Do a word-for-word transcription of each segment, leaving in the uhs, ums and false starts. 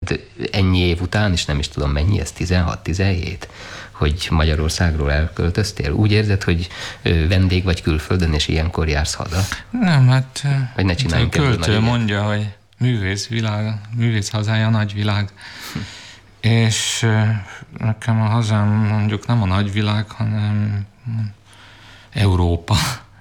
Tehát ennyi év után, és nem is tudom mennyi, ez tizenhat-tizenhét, hogy Magyarországról elköltöztél? Úgy érzed, hogy vendég vagy külföldön, és ilyenkor jársz haza? Nem, hát vagy ne csináljunk a költő mondja, hogy művész világ, művész hazája nagy világ. Hm. És nekem a hazám mondjuk nem a nagyvilág, hanem Európa.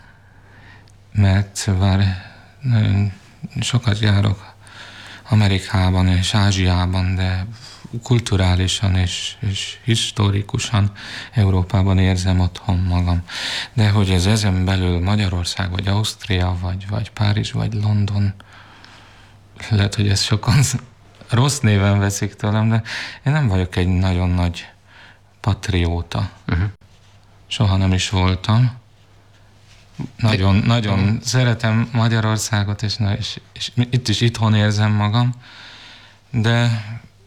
Mert bár sokat járok Amerikában és Ázsiában, de kulturálisan és, és historikusan Európában érzem otthon magam. De hogy ez ezen belül Magyarország, vagy Ausztria, vagy, vagy Párizs, vagy London, lehet, hogy ez sokan rossz néven veszik tőlem, de én nem vagyok egy nagyon nagy patrióta. Uh-huh. Soha nem is voltam. Nagyon, nagyon uh-huh. szeretem Magyarországot, és, és, és itt is itthon érzem magam, de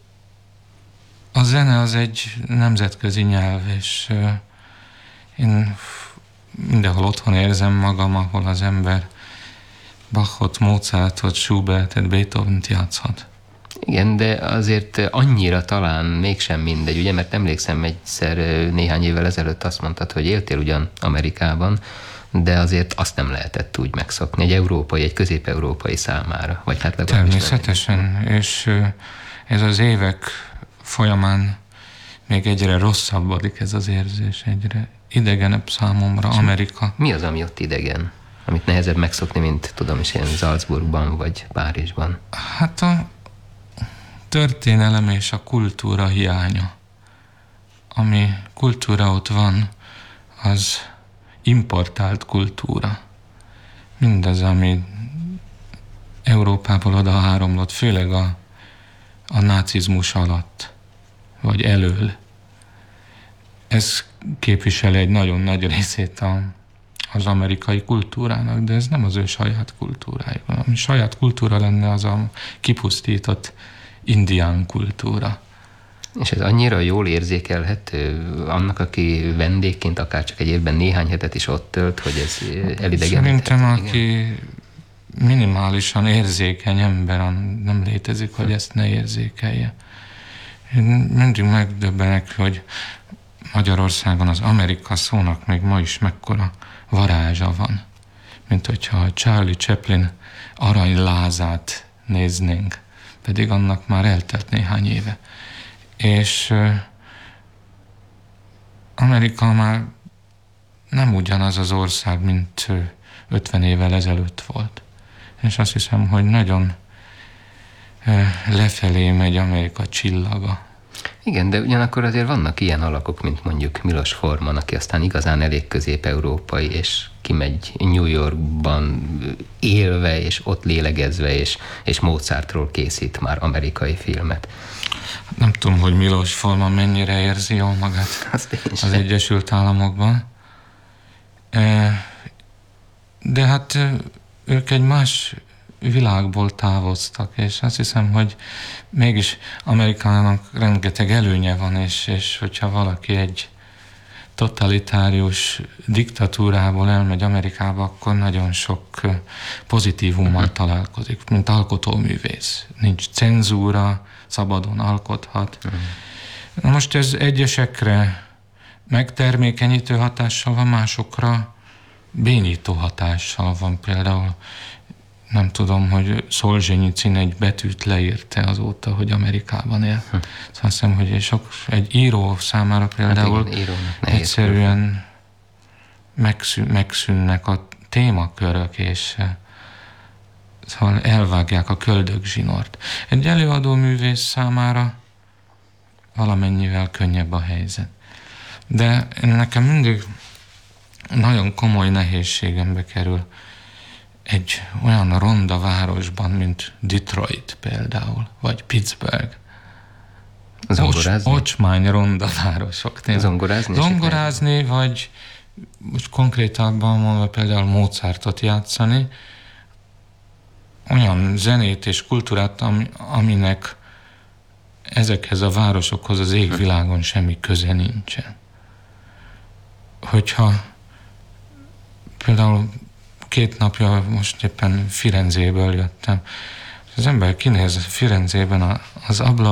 a zene az egy nemzetközi nyelv, és uh, én mindenhol otthon érzem magam, ahol az ember Bachot, Mozartot, Schubertet, Beethovent játszhat. Igen, de azért annyira talán mégsem mindegy, ugye, mert emlékszem egyszer néhány évvel ezelőtt azt mondtad, hogy éltél ugyan Amerikában, de azért azt nem lehetett úgy megszokni egy európai, egy közép-európai számára. Vagy hát természetesen, és ez az évek folyamán még egyre rosszabbodik ez az érzés, egyre idegenebb számomra Amerika. Mi az, ami ott idegen? Amit nehezebb megszokni, mint tudom is én Salzburgban vagy Párizsban? Hát a történelem és a kultúra hiánya. Ami kultúra ott van, az importált kultúra. Mindaz, ami Európából oda áramlott, főleg a, a nácizmus alatt, vagy elől. Ez képviseli egy nagyon nagy részét a, az amerikai kultúrának, de ez nem az ő saját kultúrájuk. Ami saját kultúra lenne, az a kipusztított indián kultúra. És ez annyira jól érzékelhető annak, aki vendégként akár csak egy évben néhány hetet is ott tölt, hogy ez elidegeníthet? Szerintem, aki minimálisan érzékeny ember, nem létezik, hogy ezt ne érzékelje. Én mindig megdöbbenek, hogy Magyarországon az Amerika szónak még ma is mekkora varázsa van. Mint hogyha a Charlie Chaplin aranylázát néznénk, pedig annak már eltelt néhány éve. És uh, Amerika már nem ugyanaz az ország, mint uh, ötven évvel ezelőtt volt. És azt hiszem, hogy nagyon uh, lefelé megy Amerika csillaga. Igen, de ugyanakkor azért vannak ilyen alakok, mint mondjuk Milos Forman, aki aztán igazán elég közép-európai, és kimegy New Yorkban élve, és ott lélegezve, és, és Mozartról készít már amerikai filmet. Nem tudom, hogy Milos Forman mennyire érzi jól magát az Egyesült Államokban. De hát ők egy más világból távoztak, és azt hiszem, hogy mégis Amerikának rengeteg előnye van, és, és hogyha valaki egy totalitárius diktatúrából elmegy Amerikába, akkor nagyon sok pozitívummal uh-huh. találkozik, mint alkotóművész. Nincs cenzúra, szabadon alkothat. Uh-huh. Na most ez egyesekre megtermékenyítő hatással van, másokra bénító hatással van. Például nem tudom, hogy Szolzsenyicin egy betűt leírte azóta, hogy Amerikában él. Hm. Szóval azt hiszem, hogy egy, sok, egy író számára például hát igen, egyszerűen megszűn, megszűnnek a témakörök, és szóval elvágják a köldögzsinort. Egy előadó művész számára valamennyivel könnyebb a helyzet. De nekem mindig nagyon komoly nehézségembe kerül egy olyan ronda városban, mint Detroit például, vagy Pittsburgh. Zongorázni? Ocs, ocsmány ronda városok. Tényleg. Zongorázni? Zongorázni, vagy most konkrétabban mondva például Mozartot játszani, olyan zenét és kultúrát, aminek ezekhez a városokhoz az égvilágon semmi köze nincsen. Hogyha például két napja most éppen Firenzéből jöttem, az ember kinéz Firenzében az ablak